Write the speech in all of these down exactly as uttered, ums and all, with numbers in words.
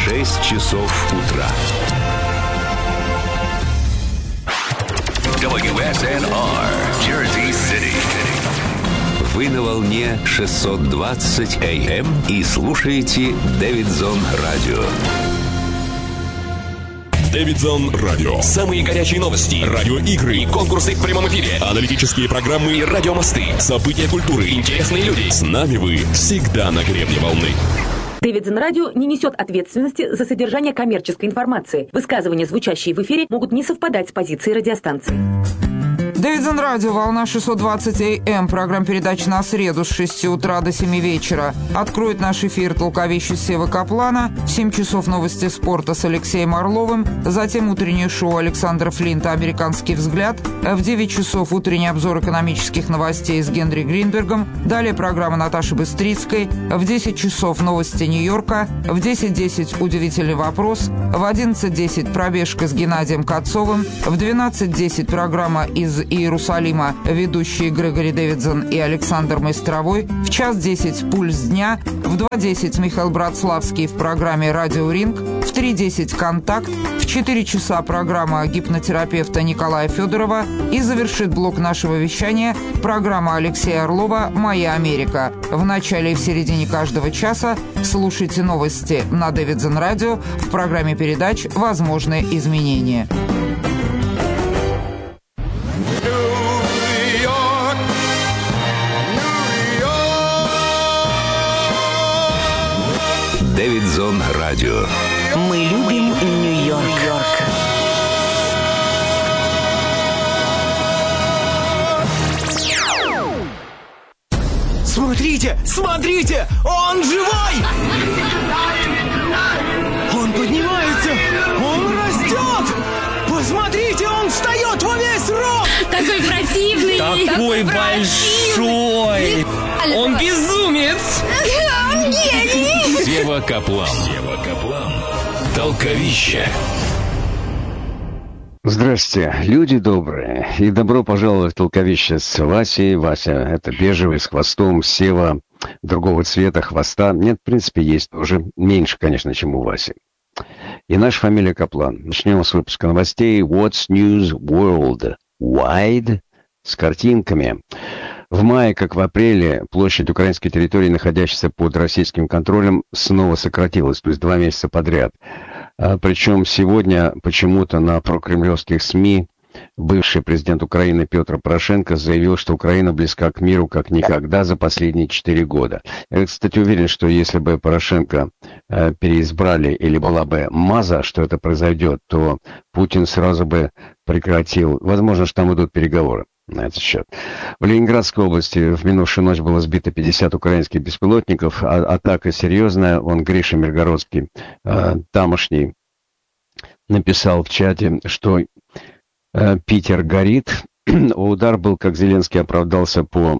шесть часов утра. дабл ю эс эн ар, Jersey City. Вы на волне шестьсот двадцать эй эм и слушаете Дэвидсон Радио. Дэвидсон Радио. Самые горячие новости, радиоигры, конкурсы в прямом эфире, аналитические программы и радиомосты, события культуры, интересные люди. С нами вы всегда на гребне волны. Дэвидсон Радио не несет ответственности за содержание коммерческой информации. Высказывания, звучащие в эфире, могут не совпадать с позицией радиостанции. Дэвидсон Радио, волна шестьсот двадцать эй эм, программа передач на среду с шести утра до семи вечера. Откроет наш эфир толковище Сева Каплана, в семь часов новости спорта с Алексеем Орловым, затем утреннее шоу Александра Флинта «Американский взгляд», в девять часов утренний обзор экономических новостей с Генри Гринбергом, далее программа Наташи Быстрицкой, в десять часов новости Нью-Йорка, в десять десять удивительный вопрос, в одиннадцать десять пробежка с Геннадием Кацовым, в двенадцать десять программа из Иерусалима, ведущие Грегори Дэвидсон и Александр Майстровой, в час десять «Пульс дня», в два десять Михаил Братславский в программе «Радио Ринг», в три десять «Контакт», в четыре часа программа гипнотерапевта Николая Федорова и завершит блок нашего вещания программа Алексея Орлова «Моя Америка». В начале и в середине каждого часа слушайте новости на Дэвидсон Радио в программе передач «Возможные изменения». Дэвидсон Радио. Мы любим Нью-Йорк. Смотрите, смотрите, он живой! Он поднимается, он растет! Посмотрите, он встает во весь рост! Такой противный! Такой большой! Он безумец! Он гений! Сева Каплан. Сева Каплан. Толковище. Здрасте, люди добрые, и добро пожаловать в толковище с Васей. Вася — это бежевый, с хвостом, Сева другого цвета, хвоста. Нет, в принципе, есть уже меньше, конечно, чем у Васи. И наша фамилия Каплан. Начнем с выпуска новостей What's News World Wide с картинками. В мае, как в апреле, площадь украинской территории, находящейся под российским контролем, снова сократилась, то есть два месяца подряд. А, причем сегодня почему-то на прокремлевских СМИ бывший президент Украины Петр Порошенко заявил, что Украина близка к миру как никогда за последние четыре года. Я, кстати, уверен, что если бы Порошенко э, переизбрали или была бы Маза, что это произойдет, то Путин сразу бы прекратил. Возможно, что там идут переговоры на этот счет. В Ленинградской области в минувшую ночь было сбито пятьдесят украинских беспилотников. А, атака серьезная. Он, Гриша Миргородский, э, тамошний, написал в чате, что э, Питер горит. Удар был, как Зеленский оправдался, по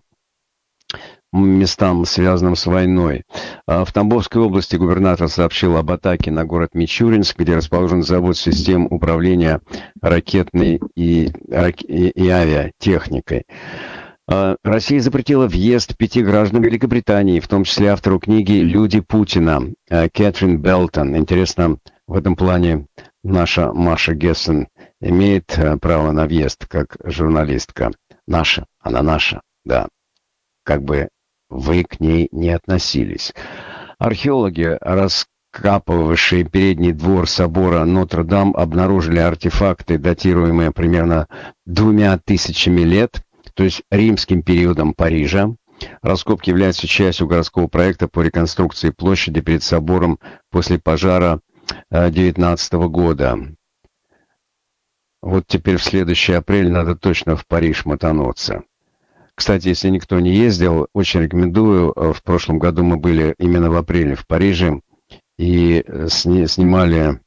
местам, связанным с войной. В Тамбовской области губернатор сообщил об атаке на город Мичуринск, где расположен завод систем управления ракетной и, и, и авиатехникой. Россия запретила въезд пяти граждан Великобритании, в том числе автору книги «Люди Путина» Кэтрин Белтон. Интересно, в этом плане наша Маша Гессен имеет право на въезд как журналистка. Наша, она наша, да. Как бы вы к ней не относились. Археологи, раскапывавшие передний двор собора Нотр-Дам, обнаружили артефакты, датируемые примерно двумя тысячами лет, то есть римским периодом Парижа. Раскопки являются частью городского проекта по реконструкции площади перед собором после пожара девятнадцатого года. Вот теперь в следующий апрель надо точно в Париж мотануться. Кстати, если никто не ездил, очень рекомендую. В прошлом году мы были именно в апреле в Париже и сни- снимали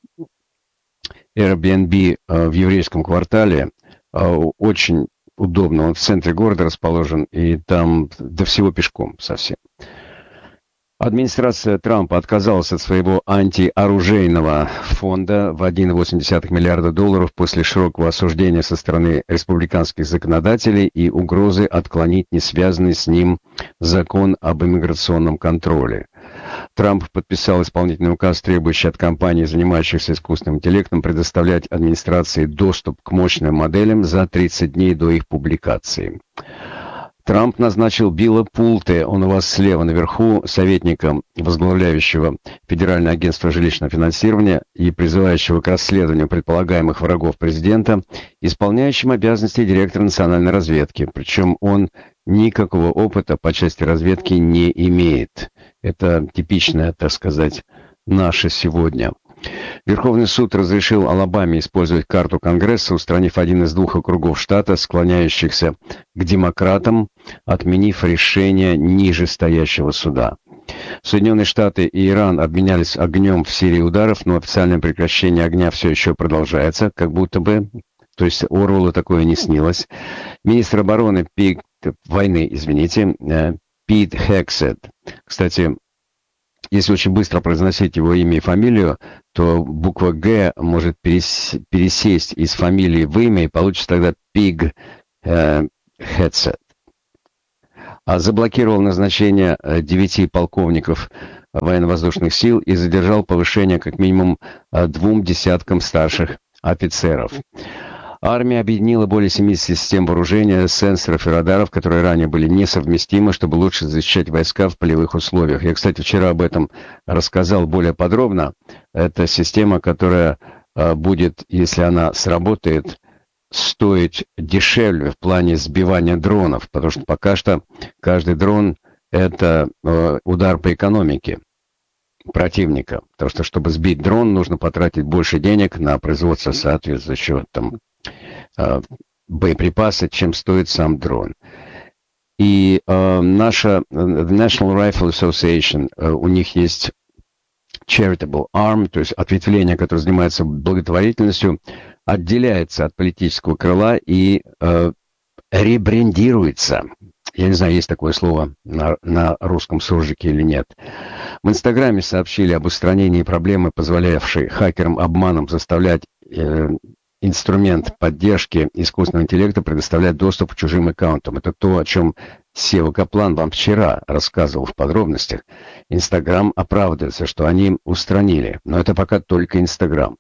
Airbnb в еврейском квартале. Очень удобно. Он в центре города расположен, и там до всего пешком совсем. Администрация Трампа отказалась от своего антиоружейного фонда в один целых восемь десятых миллиарда долларов после широкого осуждения со стороны республиканских законодателей и угрозы отклонить несвязанный с ним закон об иммиграционном контроле. Трамп подписал исполнительный указ, требующий от компаний, занимающихся искусственным интеллектом, предоставлять администрации доступ к мощным моделям за тридцать дней до их публикации. Трамп назначил Билла Пулте, он у вас слева наверху, советником, возглавляющего Федеральное агентство жилищного финансирования и призывающего к расследованию предполагаемых врагов президента, исполняющим обязанности директора национальной разведки. Причем он никакого опыта по части разведки не имеет. Это типичное, так сказать, наше сегодня. Верховный суд разрешил Алабаме использовать карту Конгресса, устранив один из двух округов штата, склоняющихся к демократам, отменив решение нижестоящего суда. Соединенные Штаты и Иран обменялись огнем в серии ударов, но официальное прекращение огня все еще продолжается, как будто бы, то есть Оруэллу такое не снилось. Министр обороны Пит, войны, извините, Пит Хексет, кстати, если очень быстро произносить его имя и фамилию, то буква «Г» может пересесть из фамилии в имя, и получится тогда Пиг э, Хэтсет. А заблокировал назначение девяти полковников военно-воздушных сил и задержал повышение как минимум двум десяткам старших офицеров. Армия объединила более семидесяти систем вооружения, сенсоров и радаров, которые ранее были несовместимы, чтобы лучше защищать войска в полевых условиях. Я, кстати, вчера об этом рассказал более подробно. Это система, которая э, будет, если она сработает, стоить дешевле в плане сбивания дронов, потому что пока что каждый дрон — это э, удар по экономике противника. Потому что, чтобы сбить дрон, нужно потратить больше денег на производство соответствующего там боеприпасы, чем стоит сам дрон. И э, наша National Rifle Association, э, у них есть charitable arm, то есть ответвление, которое занимается благотворительностью, отделяется от политического крыла и э, ребрендируется. Я не знаю, есть такое слово на, на русском суржике или нет. В Инстаграме сообщили об устранении проблемы, позволявшей хакерам обманом заставлять э, инструмент поддержки искусственного интеллекта предоставлять доступ к чужим аккаунтам. Это то, о чем Сева Каплан вам вчера рассказывал в подробностях. Инстаграм оправдывается, что они устранили, но это пока только Инстаграм.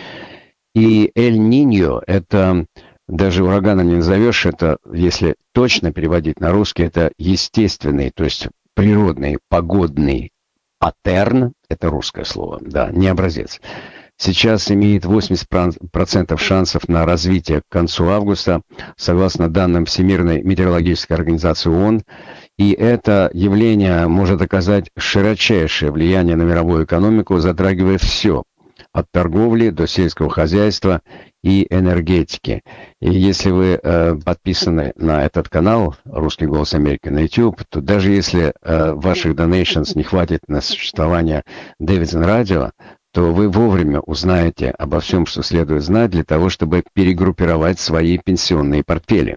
И Эль-Ниньо — это даже ураганом не назовешь, это, если точно переводить на русский, это естественный, то есть природный, погодный паттерн, это русское слово, да, не образец. Сейчас имеет восемьдесят процентов шансов на развитие к концу августа, согласно данным Всемирной метеорологической организации ООН, и это явление может оказать широчайшее влияние на мировую экономику, затрагивая все, от торговли до сельского хозяйства и энергетики. И если вы э, подписаны на этот канал «Русский голос Америки» на YouTube, то даже если э, ваших donations не хватит на существование Davidson Radio, то вы вовремя узнаете обо всем, что следует знать, для того, чтобы перегруппировать свои пенсионные портфели.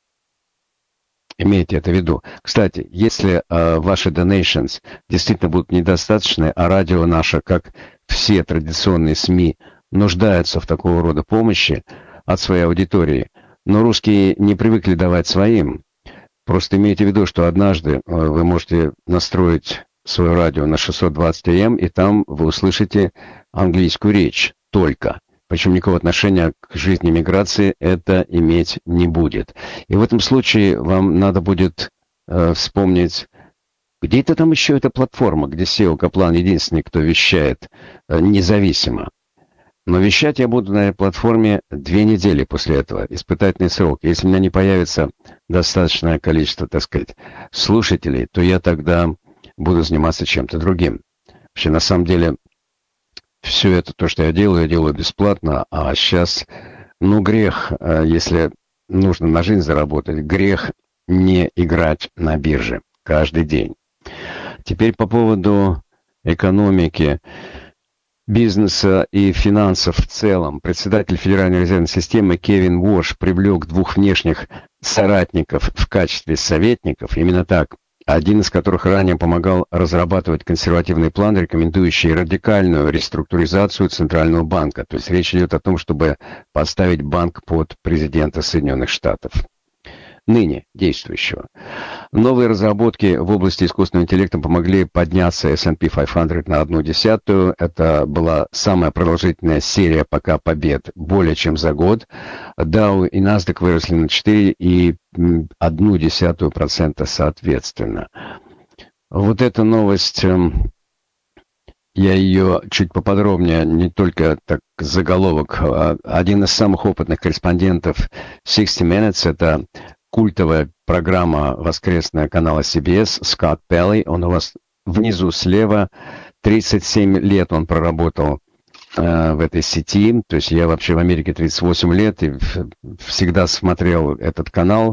Имейте это в виду. Кстати, если э, ваши donations действительно будут недостаточны, а радио наше, как все традиционные СМИ, нуждаются в такого рода помощи от своей аудитории, но русские не привыкли давать своим. Просто имейте в виду, что однажды э, вы можете настроить свое радио на шестьсот двадцать эй эм, и там вы услышите английскую речь только. Причем никакого отношения к жизни миграции это иметь не будет. И в этом случае вам надо будет э, вспомнить, где это там еще эта платформа, где Сева Каплан единственный, кто вещает э, независимо. Но вещать я буду на этой платформе две недели после этого, испытательный срок. Если у меня не появится достаточное количество, так сказать, слушателей, то я тогда буду заниматься чем-то другим. Вообще, на самом деле, все это, то, что я делаю, я делаю бесплатно, а сейчас, ну, грех, если нужно на жизнь заработать, грех не играть на бирже каждый день. Теперь по поводу экономики, бизнеса и финансов в целом. Председатель Федеральной резервной системы Кевин Уорш привлек двух внешних соратников в качестве советников, именно так, один из которых ранее помогал разрабатывать консервативный план, рекомендующий радикальную реструктуризацию Центрального банка. То есть речь идет о том, чтобы поставить банк под президента Соединенных Штатов, ныне действующего. Новые разработки в области искусственного интеллекта помогли подняться эс энд пи пятьсот на одну десятую. Это была самая продолжительная серия пока побед, более чем за год. Dow и NASDAQ выросли на четыре и одну десятую процента соответственно. Вот эта новость, я ее чуть поподробнее, не только так заголовок. Один из самых опытных корреспондентов шестьдесят Minutes, это культовая программа воскресная канала си би эс, Скотт Пелли, он у вас внизу слева, тридцать семь лет он проработал э, в этой сети, то есть я вообще в Америке тридцать восемь лет и всегда смотрел этот канал.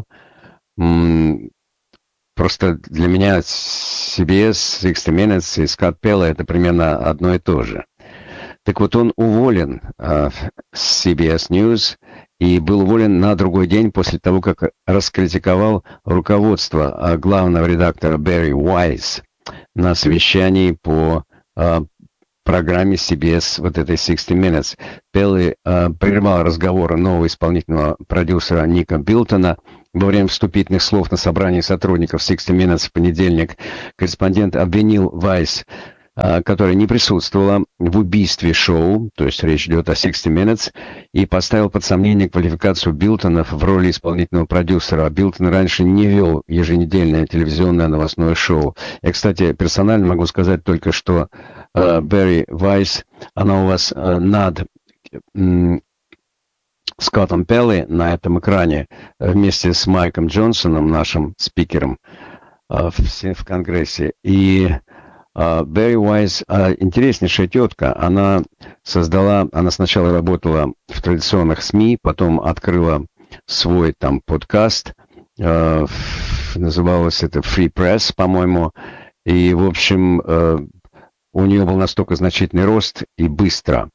М- просто для меня си би эс, шестьдесят Minutes и Скотт Пелли это примерно одно и то же. Так вот, он уволен э, с си би эс News и был уволен на другой день после того, как раскритиковал руководство э, главного редактора Барри Уайс на совещании по э, программе си би эс, вот этой шестьдесят Minutes. Пелли э, прервал разговор нового исполнительного продюсера Ника Билтона во время вступительных слов на собрании сотрудников шестьдесят Minutes в понедельник. Корреспондент обвинил Вайс, которая не присутствовала в убийстве шоу, то есть речь идет о шестьдесят Minutes, и поставил под сомнение квалификацию Билтона в роли исполнительного продюсера. Билтон раньше не вел еженедельное телевизионное новостное шоу. Я, кстати, персонально могу сказать только, что э, Барри Вайс, она у вас э, над э, Скоттом Пелли на этом экране э, вместе с Майком Джонсоном, нашим спикером э, в, в Конгрессе, и Барри Уайс, интереснейшая тетка, она создала, она сначала работала в традиционных СМИ, потом открыла свой там подкаст, э, называлось это Free Press, по-моему, и, в общем, э, у нее был настолько значительный рост и быстро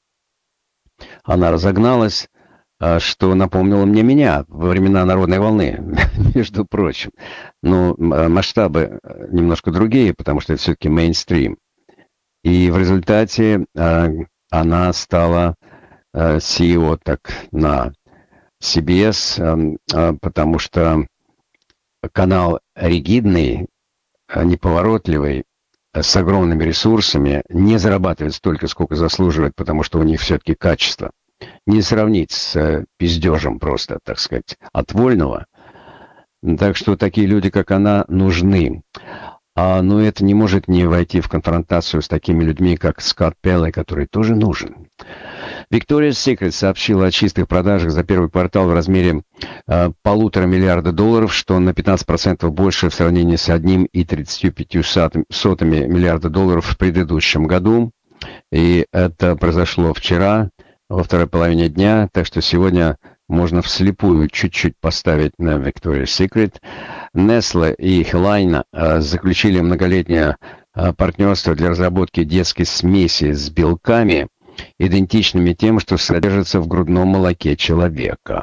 она разогналась, что напомнило мне меня во времена народной волны, между прочим. Но масштабы немножко другие, потому что это все-таки мейнстрим. И в результате э, она стала э, си и о так на си би эс, э, э, потому что канал ригидный, неповоротливый, с огромными ресурсами, не зарабатывает столько, сколько заслуживает, потому что у них все-таки качество. Не сравнить с э, пиздежем просто, так сказать, от вольного. Так что такие люди, как она, нужны. А, но это не может не войти в конфронтацию с такими людьми, как Скотт Пелли, который тоже нужен. Victoria's Secret сообщила о чистых продажах за первый квартал в размере э, полутора миллиарда долларов, что на пятнадцать процентов больше в сравнении с одним и тридцатью пятью сотыми миллиарда долларов в предыдущем году. И это произошло вчера, во второй половине дня, так что сегодня можно вслепую чуть-чуть поставить на Victoria's Secret. Nestle и Helaine э, заключили многолетнее э, партнерство для разработки детской смеси с белками, идентичными тем, что содержится в грудном молоке человека.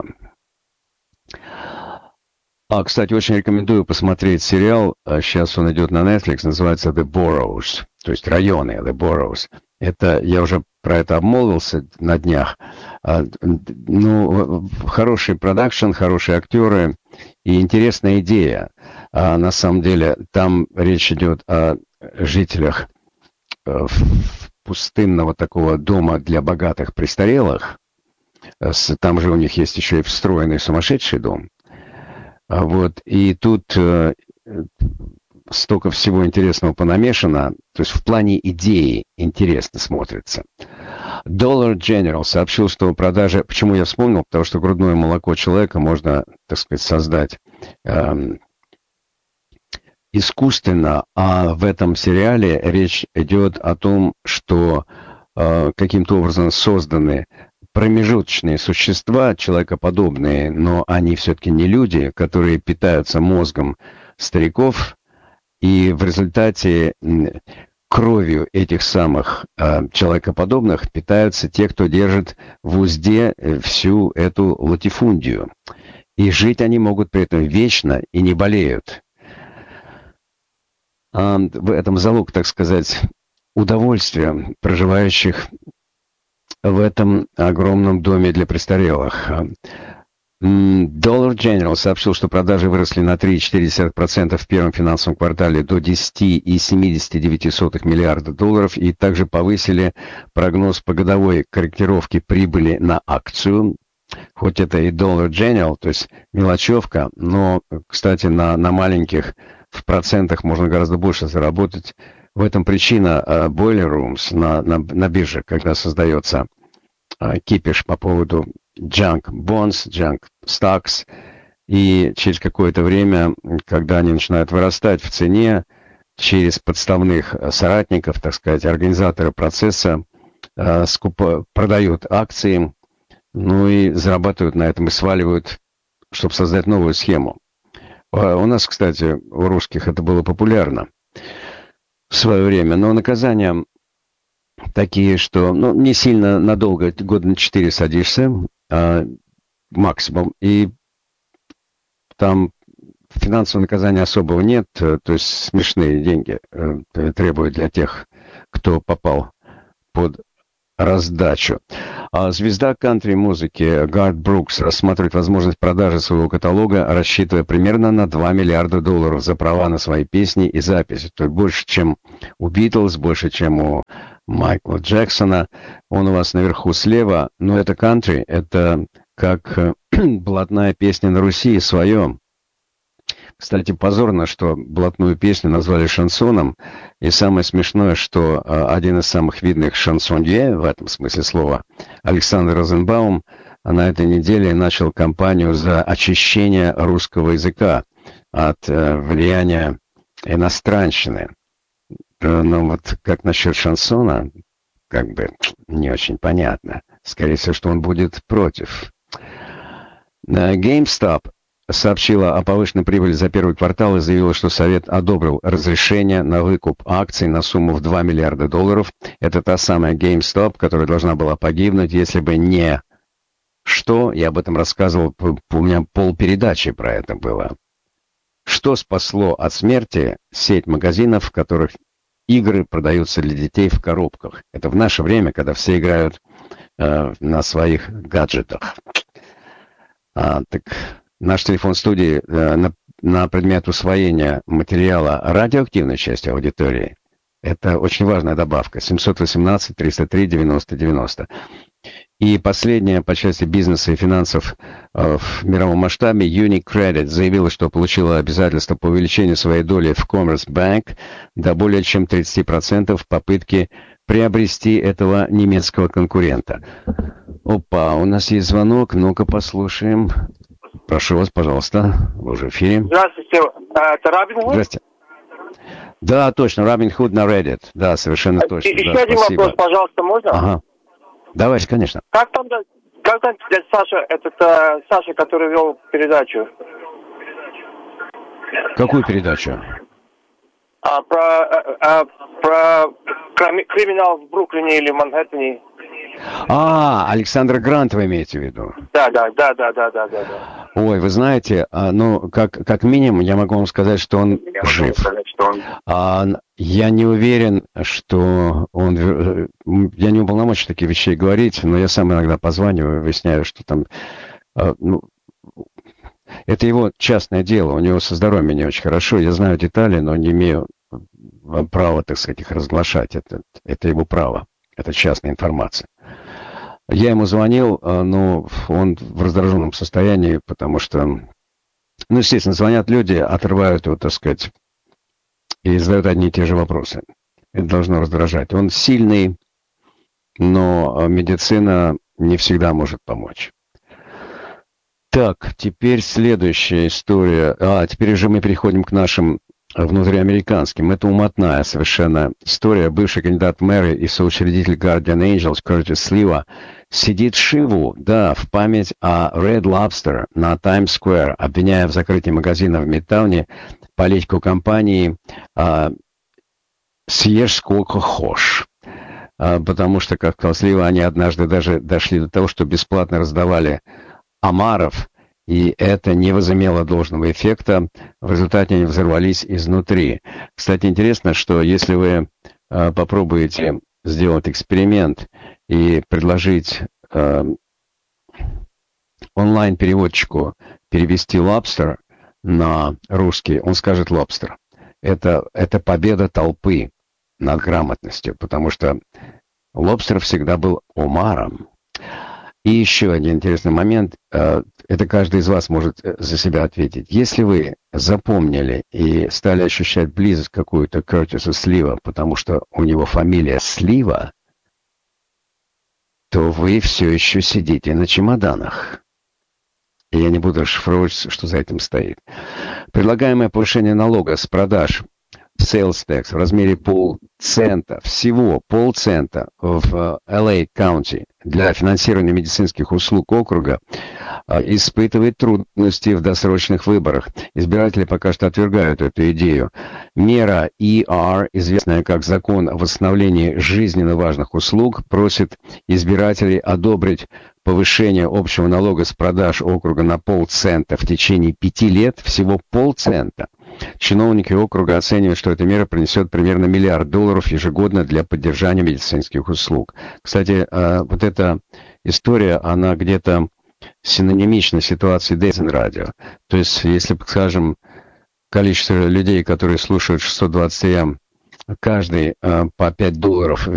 А, кстати, очень рекомендую посмотреть сериал, сейчас он идет на Netflix, называется The Boroughs, то есть районы The Boroughs. Это, я уже про это обмолвился на днях. Ну, хороший продакшн, хорошие актеры и интересная идея. А на самом деле, там речь идет о жителях пустынного такого дома для богатых престарелых. Там же у них есть еще и встроенный сумасшедший дом. Вот, и тут э, столько всего интересного понамешано, то есть в плане идеи интересно смотрится. Dollar General сообщил, что продажи... Почему я вспомнил? Потому что грудное молоко человека можно, так сказать, создать э, искусственно, а в этом сериале речь идет о том, что э, каким-то образом созданы промежуточные существа, человекоподобные, но они все-таки не люди, которые питаются мозгом стариков, и в результате кровью этих самых э, человекоподобных питаются те, кто держит в узде всю эту латифундию. И жить они могут при этом вечно и не болеют. А в этом залог, так сказать, удовольствия проживающих в этом огромном доме для престарелых. Dollar General сообщил, что продажи выросли на три целых четыре десятых процента в первом финансовом квартале до десять целых семьдесят девять сотых миллиарда долларов и также повысили прогноз по годовой корректировке прибыли на акцию. Хоть это и Dollar General, то есть мелочевка, но, кстати, на, на маленьких в процентах можно гораздо больше заработать. В этом причина uh, Boiler Rooms на, на, на бирже, когда создается uh, кипиш по поводу junk bonds, junk stocks, и через какое-то время, когда они начинают вырастать в цене, через подставных соратников, так сказать, организаторы процесса uh, скупа, продают акции, ну и зарабатывают на этом и сваливают, чтобы создать новую схему. У нас, кстати, у русских это было популярно в свое время, но наказания такие, что ну, не сильно надолго, года на четыре садишься, а, максимум, и там финансового наказания особого нет, то есть смешные деньги требуют для тех, кто попал под раздачу. А звезда кантри-музыки Гарт Брукс рассматривает возможность продажи своего каталога, рассчитывая примерно на два миллиарда долларов за права на свои песни и записи. То есть больше, чем у Битлз, больше, чем у Майкла Джексона. Он у вас наверху слева, но это кантри, это как блатная песня на Руси, свое. Кстати, позорно, что блатную песню назвали шансоном. И самое смешное, что а, один из самых видных шансонье, в этом смысле слова, Александр Розенбаум, на этой неделе начал кампанию за очищение русского языка от э, влияния иностранщины. Э, но вот как насчет шансона, как бы не очень понятно. Скорее всего, что он будет против. GameStop сообщила о повышенной прибыли за первый квартал и заявила, что Совет одобрил разрешение на выкуп акций на сумму в два миллиарда долларов. Это та самая GameStop, которая должна была погибнуть, если бы не что. Я об этом рассказывал, у меня полпередачи про это было. Что спасло от смерти сеть магазинов, в которых игры продаются для детей в коробках. Это в наше время, когда все играют э, на своих гаджетах. А, так... Наш телефон студии э, на, на предмет усвоения материала радиоактивной части аудитории. Это очень важная добавка. семь один восемь триста три девяносто девяносто. И последняя по части бизнеса и финансов э, в мировом масштабе UniCredit заявила, что получила обязательство по увеличению своей доли в Commerce Bank до более чем тридцать процентов в попытке приобрести этого немецкого конкурента. Опа, у нас есть звонок. Ну-ка послушаем. Прошу вас, пожалуйста, вы уже в эфире. Здравствуйте, это Робин Худ? Здравствуйте. Да, точно, Робин Худ на Reddit. Да, совершенно точно. Еще да, один спасибо. вопрос, пожалуйста, можно? Ага. Давайте, конечно. Как там, как там дядя Саша, этот uh, Саша, который вел передачу? Какую передачу? А, про, а, про криминал в Бруклине или Манхэттене. А, Александр Грант вы имеете в виду? Да, да, да, да, да, да, да. Ой, вы знаете, ну, как, как минимум, я могу вам сказать, что он я жив. Сказать, что он... А, я не уверен, что он... Я не уполномочен такие вещи говорить, но я сам иногда позваниваю, выясняю, что там... Ну, это его частное дело, у него со здоровьем не очень хорошо. Я знаю детали, но не имею права, так сказать, их разглашать. Это, это его право. Это частная информация. Я ему звонил, но он в раздраженном состоянии, потому что, ну, естественно, звонят люди, отрывают его, так сказать, и задают одни и те же вопросы. Это должно раздражать. Он сильный, но медицина не всегда может помочь. Так, теперь следующая история. А, теперь уже мы переходим к нашим внутриамериканским. Это умотная совершенно история. Бывший кандидат в мэры и соучредитель Guardian Angels Кертис Слива сидит шиву, да, в память о Red Lobster на Times Square, обвиняя в закрытии магазина в Мидтауне политику компании а, «Съешь сколько хошь». А, потому что, как сказал Слива, они однажды даже дошли до того, что бесплатно раздавали омаров, и это не возымело должного эффекта. В результате они взорвались изнутри. Кстати, интересно, что если вы э, попробуете сделать эксперимент и предложить э, онлайн-переводчику перевести lobster на русский, он скажет lobster. Это, это победа толпы над грамотностью, потому что лобстер всегда был омаром. И еще один интересный момент, это каждый из вас может за себя ответить. Если вы запомнили и стали ощущать близость какую-то к Кертису Слива, потому что у него фамилия Слива, то вы все еще сидите на чемоданах. И я не буду расшифровывать, что за этим стоит. Предлагаемое повышение налога с продаж sales tax в размере полцента, всего полцента в эл эй County для финансирования медицинских услуг округа испытывает трудности в досрочных выборах. Избиратели пока что отвергают эту идею. Мера и ар, известная как закон о восстановлении жизненно важных услуг, просит избирателей одобрить повышение общего налога с продаж округа на полцента в течение пяти лет, всего полцента. Чиновники округа оценивают, что эта мера принесет примерно миллиард долларов ежегодно для поддержания медицинских услуг. Кстати, вот эта история, она где-то синонимична ситуации Дэвидсон радио. То есть, если, скажем, количество людей, которые слушают шестьсот двадцать эй эм, каждый по пять долларов